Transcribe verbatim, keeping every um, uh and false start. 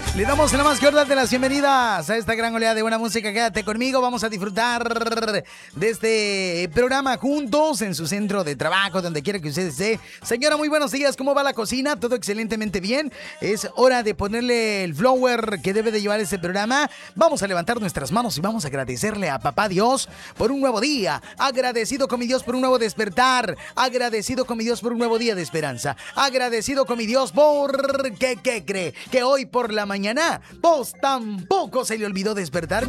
Le damos la más cordial de las bienvenidas a esta gran oleada de buena música. Quédate conmigo, vamos a disfrutar de este programa juntos en su centro de trabajo, donde quiera que usted esté. Señora, muy buenos días, ¿cómo va la cocina? ¿Todo excelentemente bien? Es hora de ponerle el flower que debe de llevar este programa. Vamos a levantar nuestras manos y vamos a agradecerle a Papá Dios por un nuevo día. Agradecido con mi Dios por un nuevo despertar. Agradecido con mi Dios por un nuevo día de esperanza. Agradecido con mi Dios por... ¿Qué, qué cree? Que hoy por la mañana, pues tampoco se le olvidó despertar.